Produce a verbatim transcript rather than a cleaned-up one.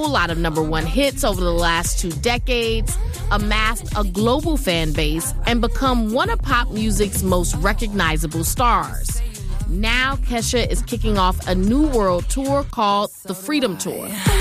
A lot of number one hits over the last two decades, amassed a global fan base, and become one of pop music's most recognizable stars. Now, Kesha is kicking off a new world tour called the Freedom Tour.